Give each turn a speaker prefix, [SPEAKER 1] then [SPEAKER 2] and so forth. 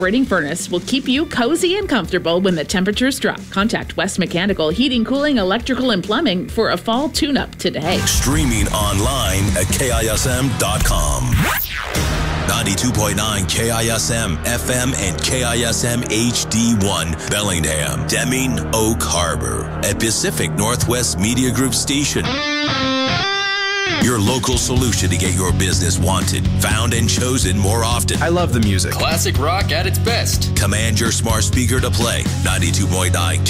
[SPEAKER 1] Operating furnace will keep you cozy and comfortable when the temperatures drop. Contact West Mechanical Heating, Cooling, Electrical, and Plumbing for a fall tune-up today.
[SPEAKER 2] Streaming online at KISM.com. 92.9 KISM FM and KISM HD1 Bellingham, Deming, Oak Harbor, a Pacific Northwest Media Group station. Your local solution to get your business wanted, found, and chosen more often.
[SPEAKER 3] I love the music.
[SPEAKER 4] Classic rock at its best.
[SPEAKER 2] Command your smart speaker to play 92.9